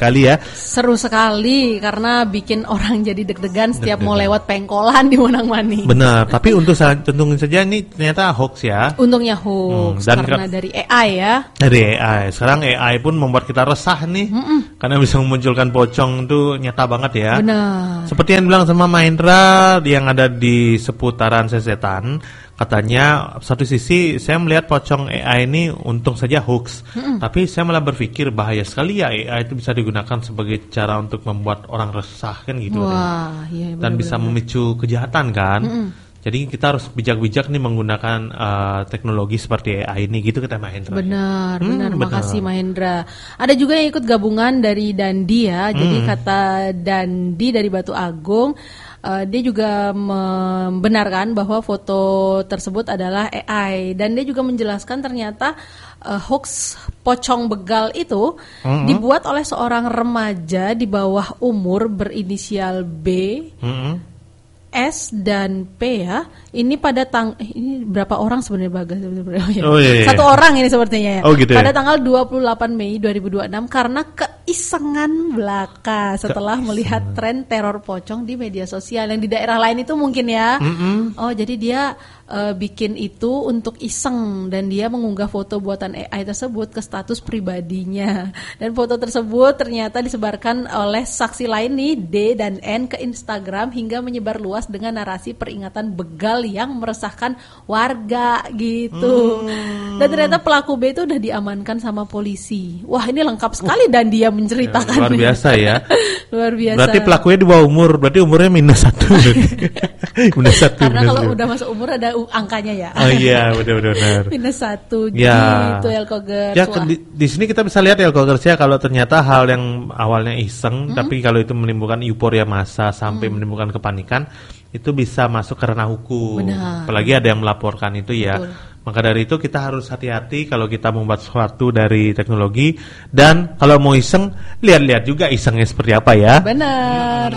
sekali ya. Seru sekali karena bikin orang jadi deg-degan setiap mau lewat pengkolan di Monang-Mani. Benar, tapi untungin saja ini ternyata hoax ya. Untungnya hoax dan karena dari AI ya. Dari AI. Sekarang AI pun membuat kita resah nih. Karena bisa memunculkan pocong itu nyata banget ya. Benar. Seperti yang bilang sama Mahendra yang ada di seputaran Sesetan, katanya satu sisi saya melihat pocong AI ini untung saja hoax. Tapi saya malah berpikir bahaya sekali ya AI itu bisa digunakan sebagai cara untuk membuat orang resah kan gitu. Wah, iya, dan bisa memicu kejahatan kan. Jadi kita harus bijak-bijak nih menggunakan teknologi seperti AI ini gitu kata Mahendra. Benar. Makasih Mahendra. Ada juga yang ikut gabungan dari Dandi ya. Jadi kata Dandi dari Batu Agung, dia juga membenarkan bahwa foto tersebut adalah AI dan dia juga menjelaskan ternyata hoax pocong begal itu dibuat oleh seorang remaja di bawah umur berinisial B. S dan P ya. Ini pada ini berapa orang sebenarnya Bagas sebenarnya? Oh, iya. Satu orang ini sepertinya ya. Oh, gitu pada ya? tanggal 28 Mei 2026 karena keisengan belaka setelah melihat tren teror pocong di media sosial yang di daerah lain itu mungkin ya. Oh, jadi dia bikin itu untuk iseng dan dia mengunggah foto buatan AI tersebut ke status pribadinya. Dan foto tersebut ternyata disebarkan oleh saksi lain nih D dan N ke Instagram hingga menyebar luas dengan narasi peringatan begal yang meresahkan warga gitu. Dan ternyata pelaku B itu udah diamankan sama polisi. Wah, ini lengkap sekali dan dia menceritakan. Luar biasa ya. Luar biasa. Berarti pelakunya di bawah umur, berarti umurnya -1. -1. Karena kalau udah masuk umur ada angkanya ya. Oh iya, benar. -1 ya. gitu Elkogers. Ya, di sini kita bisa lihat Elkogers ya kalau ternyata hal yang awalnya iseng tapi kalau itu menimbulkan euforia massa sampai menimbulkan kepanikan itu bisa masuk ke ranah hukum. Benar. Apalagi ada yang melaporkan itu ya. Betul. Maka dari itu kita harus hati-hati kalau kita membuat sesuatu dari teknologi dan kalau mau iseng lihat-lihat juga isengnya seperti apa ya. Benar.